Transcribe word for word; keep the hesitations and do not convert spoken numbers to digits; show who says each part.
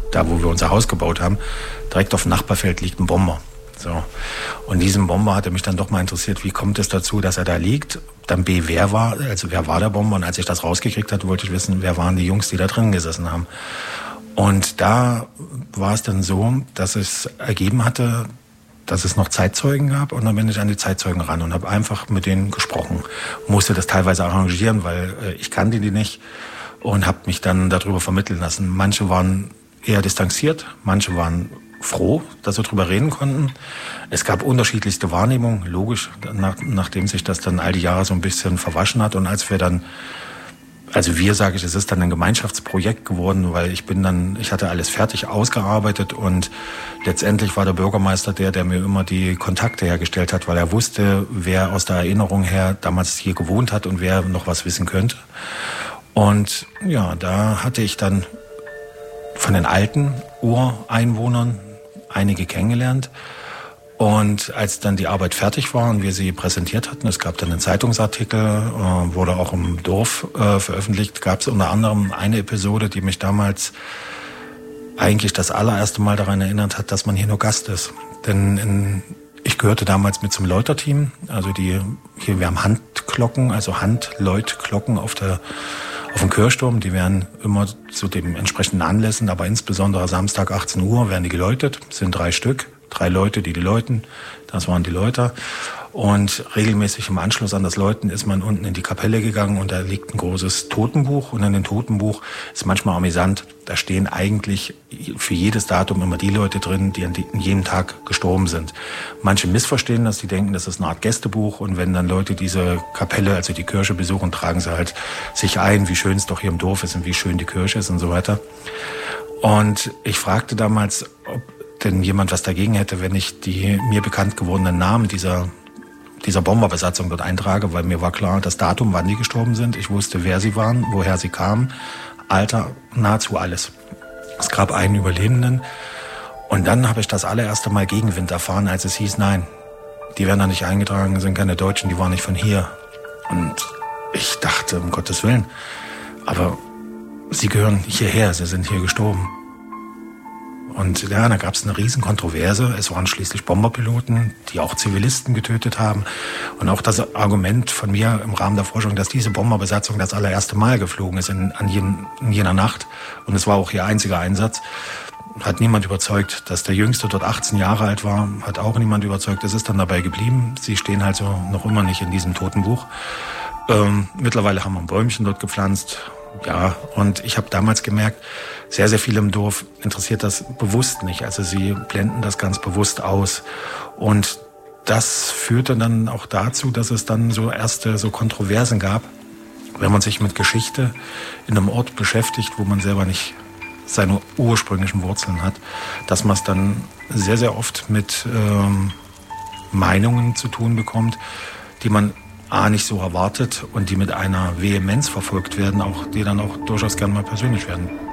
Speaker 1: da wo wir unser Haus gebaut haben, direkt auf dem Nachbarfeld liegt ein Bomber. So. Und diesen Bomber hatte mich dann doch mal interessiert, wie kommt es dazu, dass er da liegt? Dann B, wer war, also wer war der Bomber? Und als ich das rausgekriegt hatte, wollte ich wissen, wer waren die Jungs, die da drin gesessen haben. Und da war es dann so, dass es ergeben hatte, dass es noch Zeitzeugen gab. Und dann bin ich an die Zeitzeugen ran und habe einfach mit denen gesprochen. Musste das teilweise arrangieren, weil äh, ich kannte die nicht. Und habe mich dann darüber vermitteln lassen. Manche waren eher distanziert, manche waren froh, dass wir darüber reden konnten. Es gab unterschiedlichste Wahrnehmungen, logisch, nach, nachdem sich das dann all die Jahre so ein bisschen verwaschen hat. Und als wir dann, also wir, sage ich, es ist dann ein Gemeinschaftsprojekt geworden, weil ich bin dann, ich hatte alles fertig ausgearbeitet und letztendlich war der Bürgermeister der, der mir immer die Kontakte hergestellt hat, weil er wusste, wer aus der Erinnerung her damals hier gewohnt hat und wer noch was wissen könnte. Und ja, da hatte ich dann von den alten Ureinwohnern einige kennengelernt. Und als dann die Arbeit fertig war und wir sie präsentiert hatten, es gab dann einen Zeitungsartikel, äh, wurde auch im Dorf äh, veröffentlicht, gab es unter anderem eine Episode, die mich damals eigentlich das allererste Mal daran erinnert hat, dass man hier nur Gast ist. Denn in, ich gehörte damals mit zum Läuterteam, also die hier, wir haben Handglocken, also Handläutglocken auf der auf dem Kirchturm, die werden immer zu den entsprechenden Anlässen, aber insbesondere Samstag achtzehn Uhr werden die geläutet. Es sind drei Stück, drei Leute, die die läuten. Das waren die Läuter. Und regelmäßig im Anschluss an das Läuten ist man unten in die Kapelle gegangen und da liegt ein großes Totenbuch. Und in dem Totenbuch ist manchmal amüsant, da stehen eigentlich für jedes Datum immer die Leute drin, die an jedem Tag gestorben sind. Manche missverstehen das, die denken, das ist eine Art Gästebuch. Und wenn dann Leute diese Kapelle, also die Kirche besuchen, tragen sie halt sich ein, wie schön es doch hier im Dorf ist und wie schön die Kirche ist und so weiter. Und ich fragte damals, ob denn jemand was dagegen hätte, wenn ich die mir bekannt gewordenen Namen dieser dieser Bomberbesatzung dort eintrage, weil mir war klar, das Datum, wann die gestorben sind. Ich wusste, wer sie waren, woher sie kamen, Alter, nahezu alles. Es gab einen Überlebenden und dann habe ich das allererste Mal Gegenwind erfahren, als es hieß, nein, die werden da nicht eingetragen, sind keine Deutschen, die waren nicht von hier. Und ich dachte, um Gottes Willen, aber sie gehören hierher, sie sind hier gestorben. Und ja, da gab es eine riesen Kontroverse. Es waren schließlich Bomberpiloten, die auch Zivilisten getötet haben. Und auch das Argument von mir im Rahmen der Forschung, dass diese Bomberbesatzung das allererste Mal geflogen ist in, an jen, in jener Nacht. Und es war auch ihr einziger Einsatz. Hat niemand überzeugt. Dass der Jüngste dort achtzehn Jahre alt war, hat auch niemand überzeugt. Es ist dann dabei geblieben. Sie stehen halt so noch immer nicht in diesem Totenbuch. Ähm, mittlerweile haben wir ein Bäumchen dort gepflanzt. Ja, und ich habe damals gemerkt, sehr, sehr viele im Dorf interessiert das bewusst nicht. Also sie blenden das ganz bewusst aus. Und das führte dann auch dazu, dass es dann so erste so Kontroversen gab, wenn man sich mit Geschichte in einem Ort beschäftigt, wo man selber nicht seine ursprünglichen Wurzeln hat, dass man es dann sehr, sehr oft mit ähm, Meinungen zu tun bekommt, die man A, nicht so erwartet und die mit einer Vehemenz verfolgt werden, auch die dann auch durchaus gern mal persönlich werden.